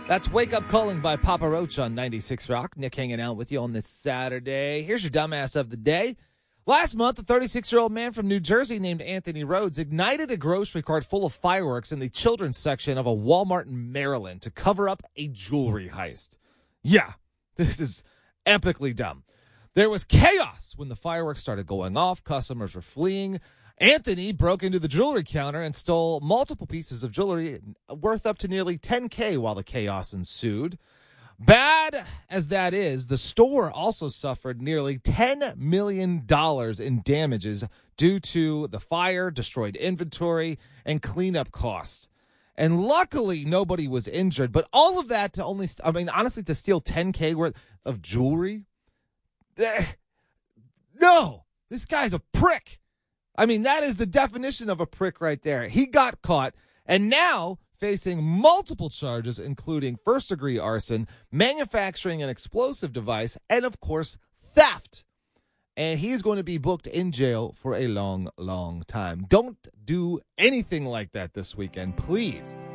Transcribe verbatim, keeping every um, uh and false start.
That's Wake Up Calling by Papa Roach on ninety-six Rock. Nick hanging out with you on this Saturday. Here's your dumbass of the day. Last month, a thirty-six-year-old man from New Jersey named Anthony Rhodes ignited a grocery cart full of fireworks in the children's section of a Walmart in Maryland to cover up a jewelry heist. Yeah, this is epically dumb. There was chaos when the fireworks started going off. Customers were fleeing. Anthony broke into the jewelry counter and stole multiple pieces of jewelry worth up to nearly ten K while the chaos ensued. Bad as that is, the store also suffered nearly ten million dollars in damages due to the fire, destroyed inventory, and cleanup costs. And luckily, nobody was injured. But all of that to only, I mean, honestly, to steal ten K worth of jewelry? Eh, no, this guy's a prick. I mean, that is the definition of a prick right there. He got caught and now facing multiple charges, including first-degree arson, manufacturing an explosive device, and, of course, theft. And he's going to be booked in jail for a long, long time. Don't do anything like that this weekend, please.